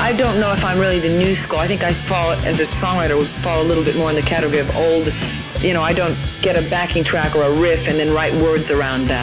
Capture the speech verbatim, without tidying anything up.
I don't know if I'm really the new school. I think I fall, as a songwriter, would fall a little bit more in the category of old. You know, I don't get a backing track or a riff and then write words around that.